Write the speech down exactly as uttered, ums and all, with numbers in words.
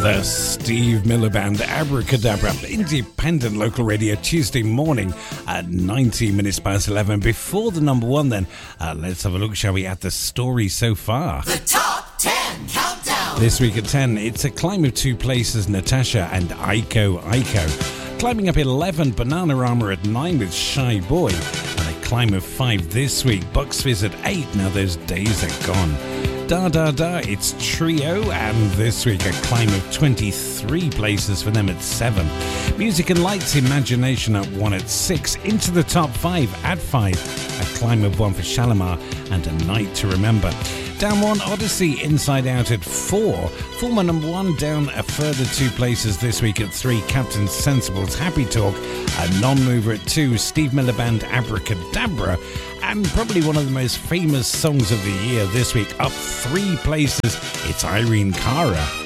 The Steve Miller Band, Abracadabra, independent local radio, Tuesday morning at nineteen minutes past eleven. Before the number one then, uh, let's have a look, shall we, at the story so far. The Top ten Countdown. This week at ten, it's a climb of two places, Natasha and Aiko Aiko. Climbing up eleven, Bananarama at nine with Shy Boy. And a climb of five this week, Bucks Fizz at eight, Now Those Days Are Gone. Da Da Da, it's Trio, and this week a climb of twenty-three places for them at seven. Music and Lights, Imagination at one at six. Into the top five at five, a climb of one for Shalimar and A Night to Remember. Down one, Odyssey, Inside Out at four. Former number one down a further two places this week at three, Captain Sensible's Happy Talk. A non-mover at two, Steve Miller Band, Abracadabra. And probably one of the most famous songs of the year this week, up three places, it's Irene Cara.